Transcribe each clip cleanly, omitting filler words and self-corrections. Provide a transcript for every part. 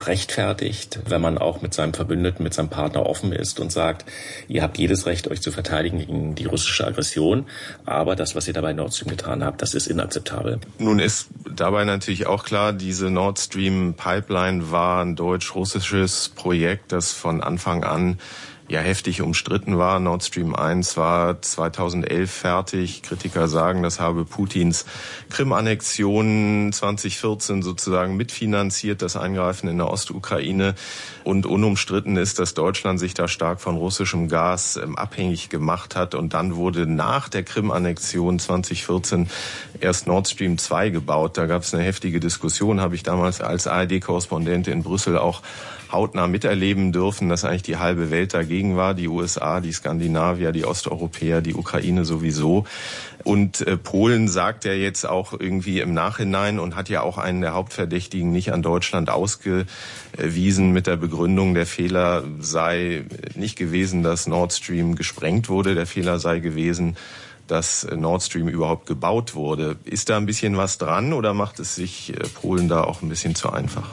rechtfertigt, wenn man auch mit seinem Verbündeten, mit seinem Partner offen ist und sagt, ihr habt jedes Recht, euch zu verteidigen gegen die russische Aggression, aber das, was ihr dabei Nord Stream getan habt, das ist inakzeptabel. Nun ist dabei natürlich auch klar, diese Nord Stream Pipeline war ein deutsch-russisches Projekt, das von Anfang an ja heftig umstritten war. Nord Stream 1 war 2011 fertig. Kritiker sagen, das habe Putins Krim-Annexion 2014 sozusagen mitfinanziert, das Eingreifen in der Ostukraine. Und unumstritten ist, dass Deutschland sich da stark von russischem Gas abhängig gemacht hat. Und dann wurde nach der Krim-Annexion 2014 erst Nord Stream 2 gebaut. Da gab es eine heftige Diskussion, habe ich damals als ARD-Korrespondent in Brüssel auch hautnah miterleben dürfen, dass eigentlich die halbe Welt dagegen war, die USA, die Skandinavier, die Osteuropäer, die Ukraine sowieso. Und Polen sagt ja jetzt auch irgendwie im Nachhinein und hat ja auch einen der Hauptverdächtigen nicht an Deutschland ausgewiesen mit der Begründung, der Fehler sei nicht gewesen, dass Nord Stream gesprengt wurde, der Fehler sei gewesen, dass Nord Stream überhaupt gebaut wurde. Ist da ein bisschen was dran oder macht es sich Polen da auch ein bisschen zu einfach?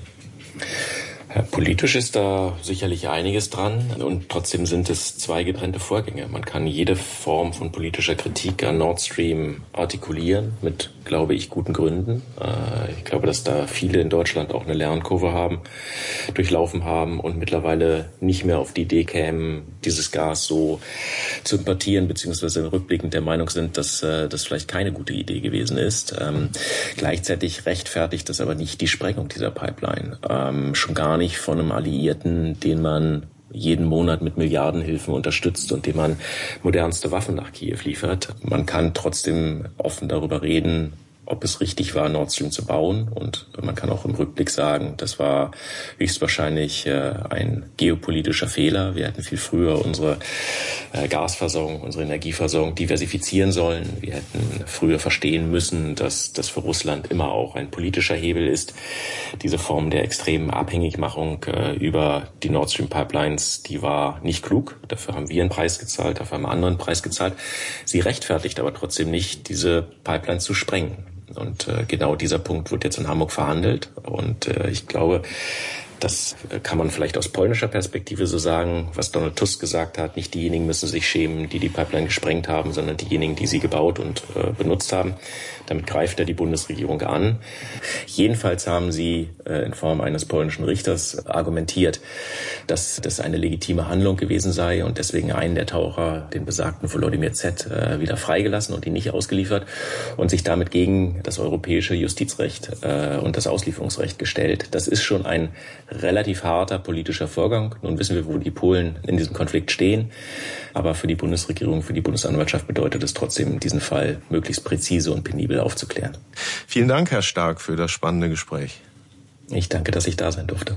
Politisch ist da sicherlich einiges dran und trotzdem sind es zwei getrennte Vorgänge. Man kann jede Form von politischer Kritik an Nord Stream artikulieren mit, glaube ich, guten Gründen. Ich glaube, dass da viele in Deutschland auch eine Lernkurve durchlaufen haben und mittlerweile nicht mehr auf die Idee kämen, dieses Gas so zu importieren, beziehungsweise rückblickend der Meinung sind, dass das vielleicht keine gute Idee gewesen ist. Gleichzeitig rechtfertigt das aber nicht die Sprengung dieser Pipeline. Schon gar nicht von einem Alliierten, den man jeden Monat mit Milliardenhilfen unterstützt und dem man modernste Waffen nach Kiew liefert. Man kann trotzdem offen darüber reden, ob es richtig war, Nord Stream zu bauen. Und man kann auch im Rückblick sagen, das war höchstwahrscheinlich ein geopolitischer Fehler. Wir hätten viel früher unsere Gasversorgung, unsere Energieversorgung diversifizieren sollen. Wir hätten früher verstehen müssen, dass das für Russland immer auch ein politischer Hebel ist. Diese Form der extremen Abhängigmachung über die Nord Stream Pipelines, die war nicht klug. Dafür haben wir einen Preis gezahlt, dafür haben wir einen anderen Preis gezahlt. Sie rechtfertigt aber trotzdem nicht, diese Pipelines zu sprengen. Und genau dieser Punkt wird jetzt in Hamburg verhandelt. Und ich glaube, das kann man vielleicht aus polnischer Perspektive so sagen, was Donald Tusk gesagt hat. Nicht diejenigen müssen sich schämen, die Pipeline gesprengt haben, sondern diejenigen, die sie gebaut und benutzt haben. Damit greift er die Bundesregierung an. Jedenfalls haben sie in Form eines polnischen Richters argumentiert, dass das eine legitime Handlung gewesen sei und deswegen einen der Taucher, den besagten Volodymyr Z., wieder freigelassen und ihn nicht ausgeliefert und sich damit gegen das europäische Justizrecht und das Auslieferungsrecht gestellt. Das ist schon ein relativ harter politischer Vorgang. Nun wissen wir, wo die Polen in diesem Konflikt stehen. Aber für die Bundesregierung, für die Bundesanwaltschaft bedeutet es trotzdem, diesen Fall möglichst präzise und penibel aufzuklären. Vielen Dank, Herr Stark, für das spannende Gespräch. Ich danke, dass ich da sein durfte.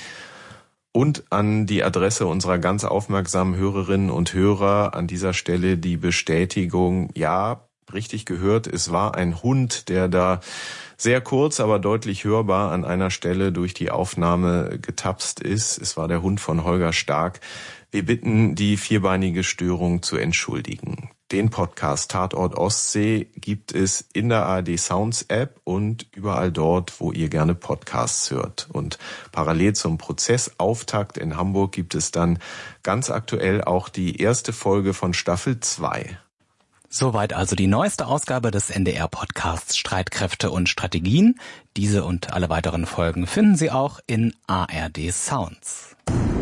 Und an die Adresse unserer ganz aufmerksamen Hörerinnen und Hörer an dieser Stelle die Bestätigung, ja, richtig gehört, es war ein Hund, der da sehr kurz, aber deutlich hörbar an einer Stelle durch die Aufnahme getapst ist. Es war der Hund von Holger Stark. Wir bitten, die vierbeinige Störung zu entschuldigen. Den Podcast Tatort Ostsee gibt es in der ARD Sounds App und überall dort, wo ihr gerne Podcasts hört. Und parallel zum Prozessauftakt in Hamburg gibt es dann ganz aktuell auch die erste Folge von Staffel 2. Soweit also die neueste Ausgabe des NDR-Podcasts Streitkräfte und Strategien. Diese und alle weiteren Folgen finden Sie auch in ARD Sounds.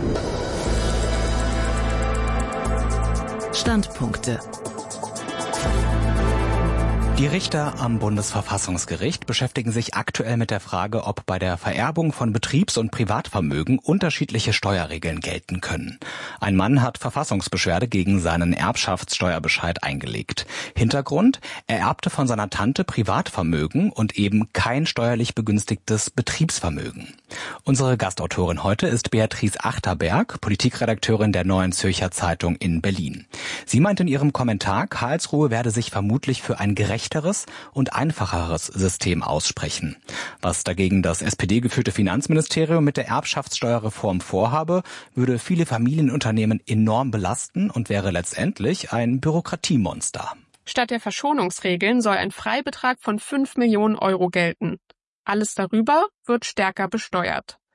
Standpunkte. Die Richter am Bundesverfassungsgericht beschäftigen sich aktuell mit der Frage, ob bei der Vererbung von Betriebs- und Privatvermögen unterschiedliche Steuerregeln gelten können. Ein Mann hat Verfassungsbeschwerde gegen seinen Erbschaftssteuerbescheid eingelegt. Hintergrund: Er erbte von seiner Tante Privatvermögen und eben kein steuerlich begünstigtes Betriebsvermögen. Unsere Gastautorin heute ist Beatrice Achterberg, Politikredakteurin der Neuen Zürcher Zeitung in Berlin. Sie meint in ihrem Kommentar, Karlsruhe werde sich vermutlich für ein gerechteres und einfacheres System aussprechen. Was dagegen das SPD-geführte Finanzministerium mit der Erbschaftssteuerreform vorhabe, würde viele Familienunternehmen enorm belasten und wäre letztendlich ein Bürokratiemonster. Statt der Verschonungsregeln soll ein Freibetrag von 5 Millionen Euro gelten. Alles darüber wird stärker besteuert.